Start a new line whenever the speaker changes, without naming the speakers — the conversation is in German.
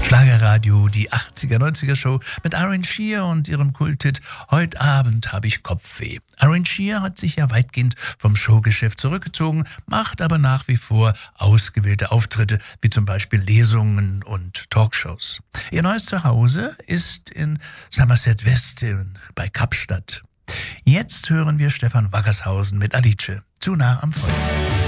Schlagerradio, die 80er, 90er Show mit Aaron Shear und ihrem Kulthit Heute Abend habe ich Kopfweh. Aaron Shear hat sich ja weitgehend vom Showgeschäft zurückgezogen, macht aber nach wie vor ausgewählte Auftritte, wie zum Beispiel Lesungen und Talkshows. Ihr neues Zuhause ist in Somerset West bei Kapstadt. Jetzt hören wir Stefan Wackershausen mit Alice, zu nah am Feuer.